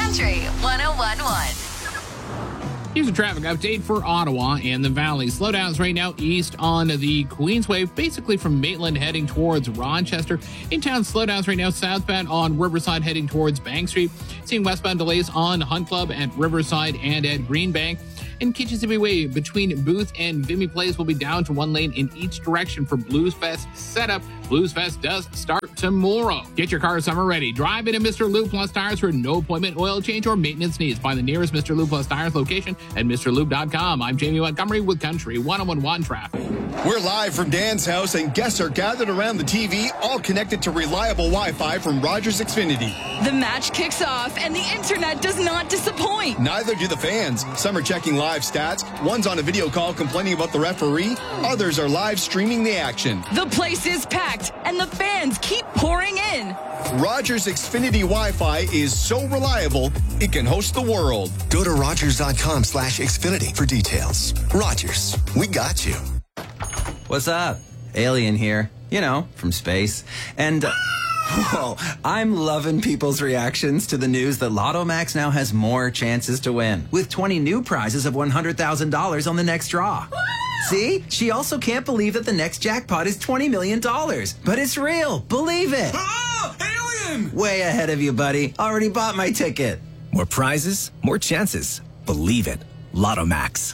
Country 101.1. Here's a traffic update for Ottawa and the Valley. Slowdowns right now east on the Queensway, basically from Maitland heading towards Rochester. In town, slowdowns right now southbound on Riverside heading towards Bank Street. Seeing westbound delays on Hunt Club at Riverside and at Greenbank. In Kitchissippi Way, between Booth and Vimy Place, will be down to one lane in each direction for Blues Fest setup. Blues Fest does start tomorrow. Get your car summer ready. Drive into Mr. Lube Plus Tires for no appointment oil change or maintenance needs. Find the nearest Mr. Lube Plus Tires location at MrLube.com. I'm Jamie Montgomery with Country 101.1 traffic. We're live from Dan's house, and guests are gathered around the TV, all connected to reliable Wi-Fi from Rogers Xfinity. The match kicks off, and the internet does not disappoint. Neither do the fans. Some are checking live stats. One's on a video call complaining about the referee. Others are live streaming the action. The place is packed, and the fans keep pouring in. Rogers Xfinity Wi-Fi is so reliable, it can host the world. Go to Rogers.com/Xfinity for details. Rogers, we got you. What's up? Alien here. You know, from space. And, whoa, I'm loving people's reactions to the news that Lotto Max now has more chances to win, with 20 new prizes of $100,000 on the next draw. See? She also can't believe that the next jackpot is $20 million. But it's real. Believe it. Oh, alien! Way ahead of you, buddy. Already bought my ticket. More prizes, more chances. Believe it. Lotto Max.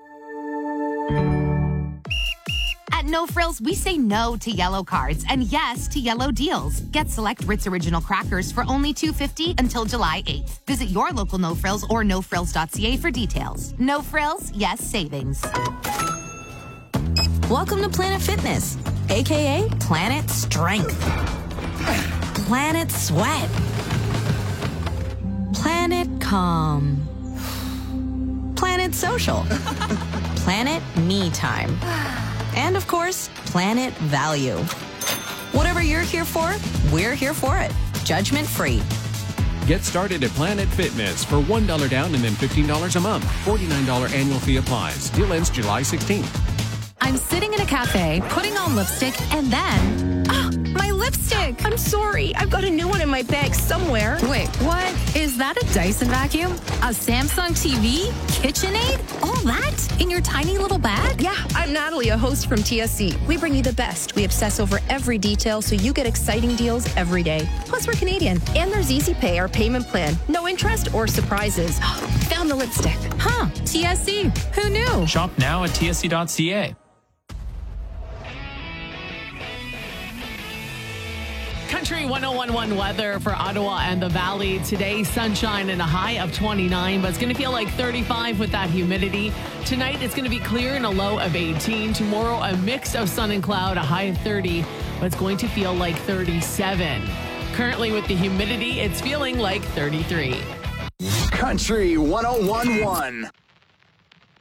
At No Frills, we say no to yellow cards and yes to yellow deals. Get select Ritz Original crackers for only $2.50 until July 8th. Visit your local No Frills or nofrills.ca for details. No Frills, yes savings. Welcome to Planet Fitness, aka Planet Strength, Planet Sweat, Planet Calm, Planet Social, Planet Me Time, and of course, Planet Value. Whatever you're here for, we're here for it. Judgment free. Get started at Planet Fitness for $1 down and then $15 a month. $49 annual fee applies. Deal ends July 16th. I'm sitting in a cafe, putting on lipstick, and then... my lipstick! I'm sorry. I've got a new one in my bag somewhere. Wait, what? Is that a Dyson vacuum? A Samsung TV? KitchenAid? All that? In your tiny little bag? Yeah, I'm Natalie, a host from TSC. We bring you the best. We obsess over every detail so you get exciting deals every day. Plus, we're Canadian. And there's Easy Pay, our payment plan. No interest or surprises. Found the lipstick. Huh, TSC. Who knew? Shop now at tsc.ca. Country 101.1 weather for Ottawa and the Valley. Today, sunshine and a high of 29, but it's going to feel like 35 with that humidity. Tonight, it's going to be clear and a low of 18. Tomorrow, a mix of sun and cloud, a high of 30, but it's going to feel like 37. Currently, with the humidity, it's feeling like 33. Country 101.1.